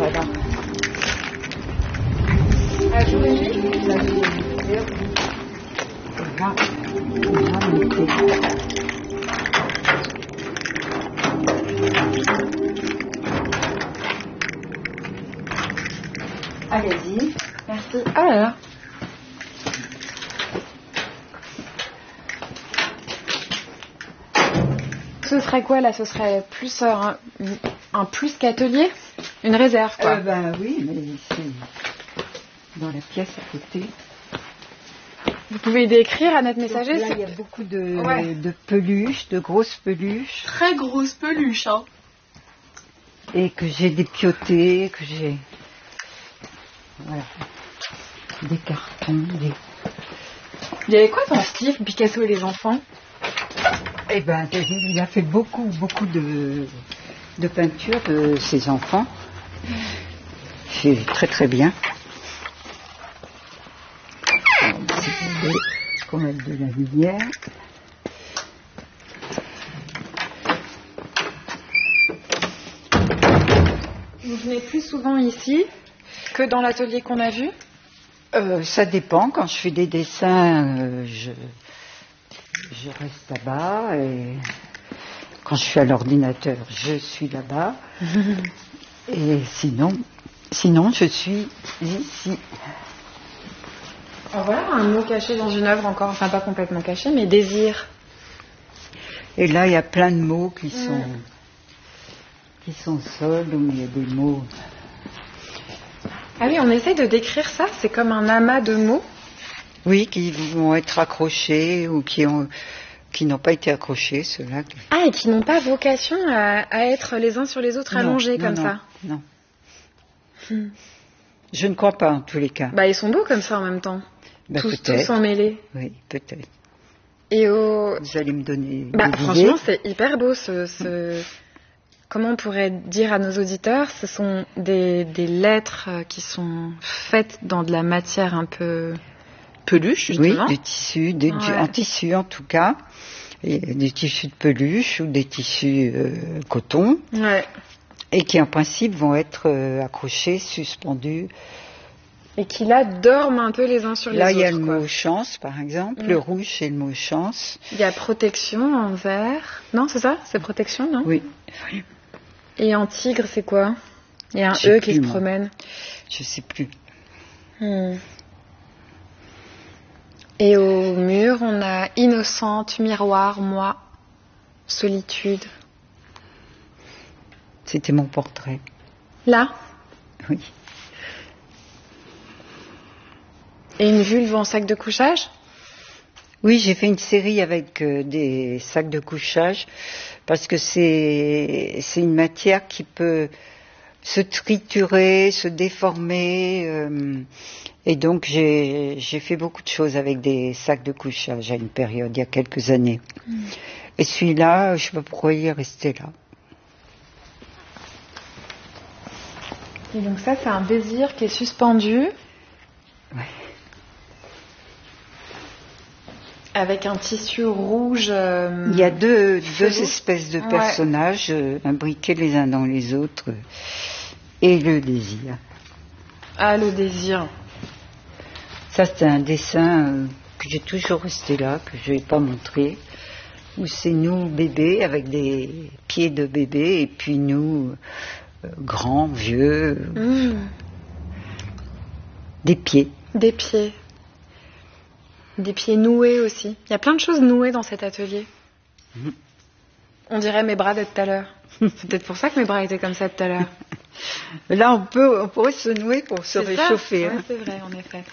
Voilà. À jour et nuit. Allez-y. Merci. Ah là là. Ce serait quoi là? Ce serait plus un plus qu'atelier? Une réserve quoi? Oui, mais c'est dans la pièce à côté. Vous pouvez décrire à notre messager? Là, il y a beaucoup de peluches, de grosses peluches. Très grosses peluches, hein. Et que j'ai dépioté, que j'ai... Voilà. Des cartons, des... Il y avait quoi dans Steve, Picasso et les enfants? Eh ben, il a fait beaucoup de peintures de ses enfants. C'est très très bien. Qu'on mette de la lumière. Vous venez plus souvent ici que dans l'atelier qu'on a vu? Ça dépend. Quand je fais des dessins, je reste là-bas. Et quand je suis à l'ordinateur, je suis là-bas. Et sinon, je suis ici. Alors voilà un mot caché dans une œuvre encore, enfin pas complètement caché, mais désir. Et là, il y a plein de mots qui sont sols, où il y a des mots. Ah oui, on essaie de décrire ça, c'est comme un amas de mots. Oui, qui vont être accrochés ou qui n'ont pas été accrochés, ceux-là. Ah, et qui n'ont pas vocation à être les uns sur les autres allongés comme ça. Non. Je ne crois pas, en tous les cas. Ils sont beaux comme ça en même temps. Tous emmêlés. Oui, peut-être. Et vous allez me donner des franchement, idées. c'est hyper beau Comment on pourrait dire à nos auditeurs, ce sont des lettres qui sont faites dans de la matière un peu peluche, justement. Oui, du tissu, un tissu en tout cas. Et des tissus de peluche ou des tissus coton. Ouais. Et qui en principe vont être accrochés, suspendus. Et qui là dorment un peu les uns sur les autres. Là, il y a le mot chance, par exemple. Le rouge, c'est le mot chance. Il y a protection en vert. Non, c'est ça? C'est protection, non? Oui. Et en tigre, c'est quoi? Il y a un E qui se promène. Je ne sais plus. Et au mur, on a innocente, miroir, moi, solitude. C'était mon portrait. Là? Oui. Et une vulve en sac de couchage? Oui, j'ai fait une série avec des sacs de couchage parce que c'est une matière qui peut se triturer, se déformer. Et donc j'ai fait beaucoup de choses avec des sacs de couchage à une période, il y a quelques années. Et celui-là, je ne sais pas pourquoi il est resté là. Et donc ça, c'est un désir qui est suspendu. Oui. Avec un tissu rouge. Il y a deux espèces de personnages imbriqués les uns dans les autres. Et le désir. Ah, le désir. Ça, c'est un dessin que j'ai toujours resté là, que je ne vais pas montrer. Où c'est nous, bébés, avec des pieds de bébé, et puis nous, grands, vieux. Des pieds. Des pieds. Des pieds noués aussi. Il y a plein de choses nouées dans cet atelier. On dirait mes bras de tout à l'heure. C'est peut-être pour ça que mes bras étaient comme ça tout à l'heure. Là, on pourrait se nouer pour se réchauffer. Oui, c'est vrai, en effet.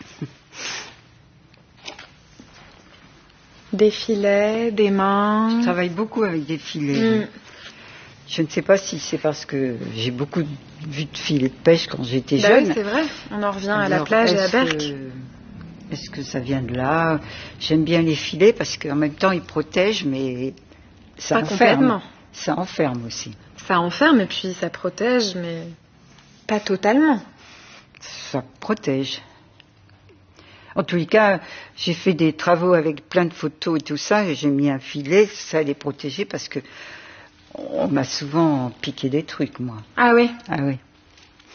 Des filets, des mains. Je travaille beaucoup avec des filets. Je ne sais pas si c'est parce que j'ai beaucoup vu de filets de pêche quand j'étais jeune. Oui, c'est vrai. On en revient à la plage et à Berck. Est-ce que ça vient de là? J'aime bien les filets parce qu'en même temps ils protègent, mais ça pas enferme. Complètement. Ça enferme aussi. Ça enferme et puis ça protège, mais pas totalement. Ça protège. En tous les cas, j'ai fait des travaux avec plein de photos et tout ça, et j'ai mis un filet, ça les protéger parce que on m'a souvent piqué des trucs, moi. Ah oui? Ah oui.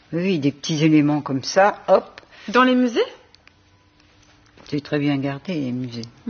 Oui, des petits éléments comme ça, hop. Dans les musées? C'est très bien gardé, les musées.